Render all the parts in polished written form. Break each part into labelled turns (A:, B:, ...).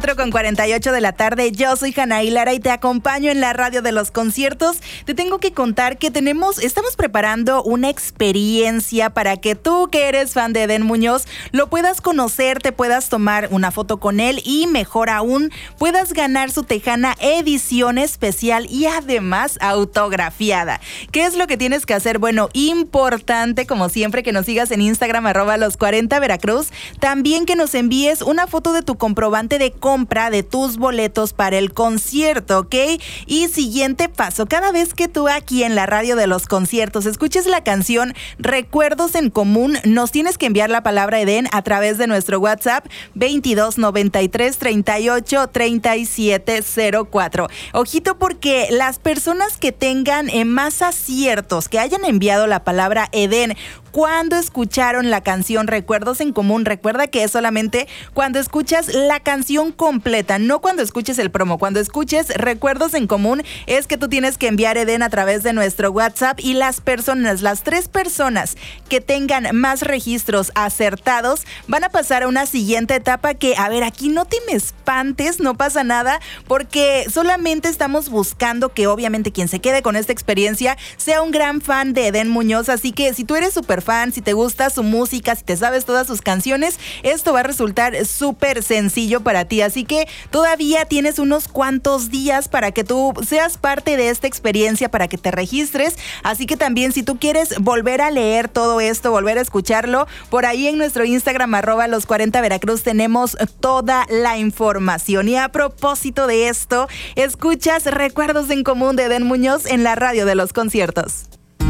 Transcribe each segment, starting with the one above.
A: Con 48 de la tarde, yo soy Janaí Lara y te acompaño en la radio de los conciertos. Te tengo que contar que estamos preparando una experiencia para que tú, que eres fan de Edén Muñoz, lo puedas conocer, te puedas tomar una foto con él y, mejor aún, puedas ganar su tejana edición especial y además autografiada. ¿Qué es lo que tienes que hacer? Bueno, importante, como siempre, que nos sigas en Instagram, @los40veracruz. También que nos envíes una foto de tu comprobante de compra de tus boletos para el concierto, ¿ok? Y siguiente paso, cada vez que tú aquí en la radio de los conciertos escuches la canción Recuerdos en Común, nos tienes que enviar la palabra Edén a través de nuestro WhatsApp 22 93 38 37 04. Ojito, porque las personas que tengan más aciertos, que hayan enviado la palabra Edén cuando escucharon la canción Recuerdos en Común, recuerda que es solamente cuando escuchas la canción completa, no cuando escuches el promo. Cuando escuches Recuerdos en Común es que tú tienes que enviar Edén a través de nuestro WhatsApp, y las 3 personas que tengan más registros acertados van a pasar a una siguiente etapa que, a ver, aquí no te me espantes, no pasa nada, porque solamente estamos buscando que obviamente quien se quede con esta experiencia sea un gran fan de Edén Muñoz. Así que si tú eres súper fan, si te gusta su música, si te sabes todas sus canciones, esto va a resultar súper sencillo para ti. Así que todavía tienes unos cuantos días para que tú seas parte de esta experiencia, para que te registres. Así que también, si tú quieres volver a leer todo esto, volver a escucharlo, por ahí en nuestro Instagram @los40veracruz tenemos toda la información. Y a propósito de esto, escuchas Recuerdos en Común de Edén Muñoz en la radio de los conciertos.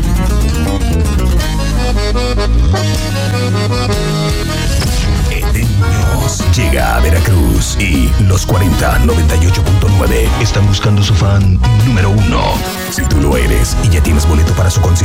B: Edén Muñoz llega a Veracruz y los 4098.9 están buscando su fan número 1. Si tú lo eres y ya tienes boleto para su concierto,